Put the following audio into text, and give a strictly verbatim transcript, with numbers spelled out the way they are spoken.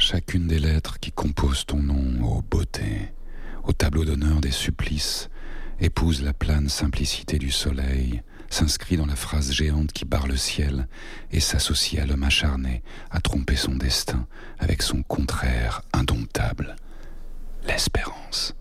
chacune des lettres qui composent ton nom, ô beauté, au tableau d'honneur des supplices, épouse la plane simplicité du soleil, s'inscrit dans la phrase géante qui barre le ciel et s'associe à l'homme acharné à tromper son destin avec son contraire indomptable, l'espérance.